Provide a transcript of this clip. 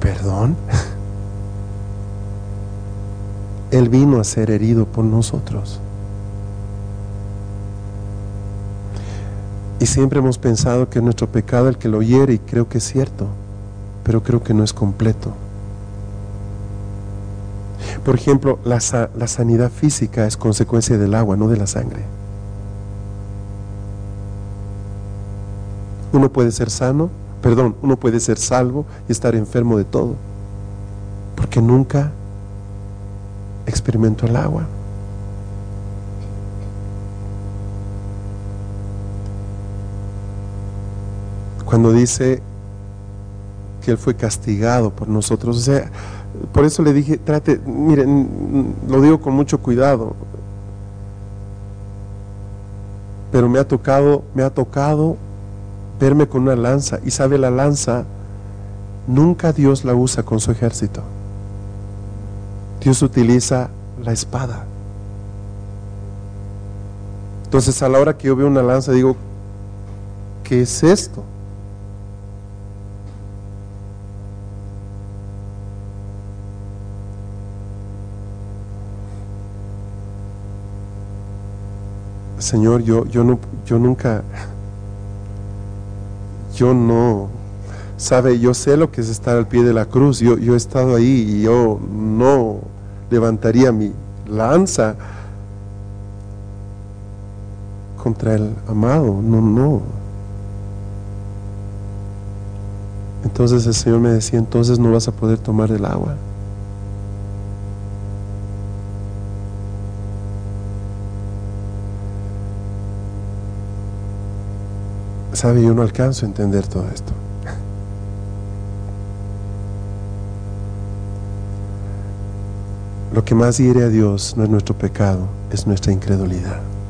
perdón. Él vino a ser herido por nosotros. Y siempre hemos pensado que nuestro pecado el que lo hiere, y creo que es cierto, pero creo que no es completo. Por ejemplo, la sanidad física es consecuencia del agua, no de la sangre. Uno puede ser uno puede ser salvo y estar enfermo de todo, porque nunca experimentó el agua. Cuando dice que Él fue castigado por nosotros, o sea, por eso le dije, miren, lo digo con mucho cuidado, pero me ha tocado verme con una lanza, y sabe, la lanza nunca Dios la usa con su ejército. Dios utiliza la espada. Entonces, a la hora que yo veo una lanza, digo, ¿qué es esto? Señor, yo no, sabe, yo sé lo que es estar al pie de la cruz, yo he estado ahí, y yo no levantaría mi lanza contra el amado, no. Entonces el Señor me decía, entonces no vas a poder tomar del agua. Sabe, yo no alcanzo a entender todo esto. Lo que más hiere a Dios no es nuestro pecado, es nuestra incredulidad.